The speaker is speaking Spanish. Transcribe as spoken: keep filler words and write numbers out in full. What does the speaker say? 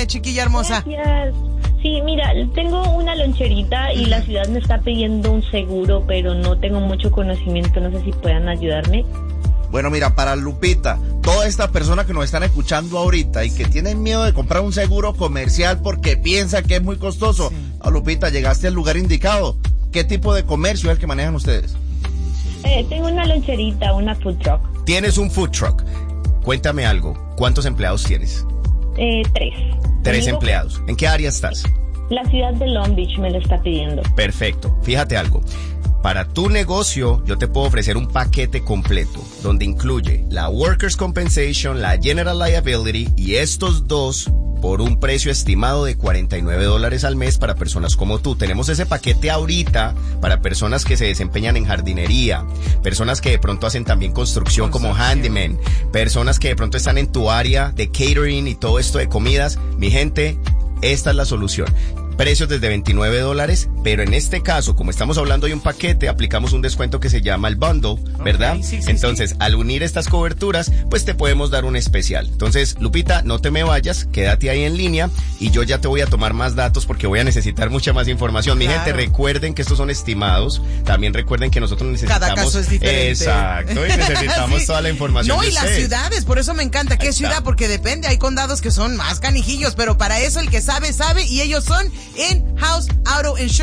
chiquilla hermosa. Gracias. Sí, mira, tengo una loncherita y la ciudad me está pidiendo un seguro, pero no tengo mucho conocimiento, no sé si puedan ayudarme. Bueno, mira, para Lupita, toda esta persona que nos están escuchando ahorita y que tienen miedo de comprar un seguro comercial porque piensa que es muy costoso, sí. A Lupita, llegaste al lugar indicado. ¿Qué tipo de comercio es el que manejan ustedes? Eh, tengo una loncherita, una food truck. Tienes un food truck. Cuéntame algo, ¿cuántos empleados tienes? Eh, tres. Tres Amigo, empleados. ¿En qué área estás? La ciudad de Long Beach me lo está pidiendo. Perfecto. Fíjate algo. Para tu negocio, yo te puedo ofrecer un paquete completo, donde incluye la Workers' Compensation, la General Liability y estos dos por un precio estimado de cuarenta y nueve dólares al mes para personas como tú. Tenemos ese paquete ahorita para personas que se desempeñan en jardinería, personas que de pronto hacen también construcción, construcción como handyman, personas que de pronto están en tu área de catering y todo esto de comidas. Mi gente, esta es la solución. Precios desde veintinueve dólares, pero en este caso, como estamos hablando de un paquete, aplicamos un descuento que se llama el bundle, ¿verdad? Okay, sí, sí, Entonces, sí. Al unir estas coberturas, pues te podemos dar un especial. Entonces, Lupita, no te me vayas, quédate ahí en línea y yo ya te voy a tomar más datos porque voy a necesitar mucha más información. Mi claro. gente, recuerden que estos son estimados, también recuerden que nosotros necesitamos... Cada caso es diferente. Exacto, y necesitamos sí. toda la información. No, y las ciudades, por eso me encanta. ¿Qué ciudad? Porque depende, hay condados que son más canijillos, pero para eso el que sabe, sabe, y ellos son In-House Auto Insurance.